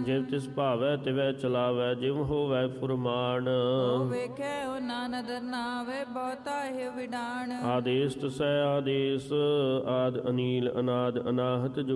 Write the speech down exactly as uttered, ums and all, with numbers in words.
ਜਿਵ ਤਿਸ ਭਾਵੈ ਤਿਵੈ ਚਲਾਵੈ ਜਿਵ ਹੋਵੈ ਫੁਰਮਾਨ। ਉਹ ਵੇਖੈ ਉਹ ਨਾ ਨਦਰ ਨਾ ਆਵੇ ਬਹੁਤਾ ਇਹ ਵਿਡਾਣ। ਆਦੇਸ ਤਸੈ ਆਦੇਸ ਆਦ ਅਨੀਲ ਅਨਾਦ ਅਨਾਹਤ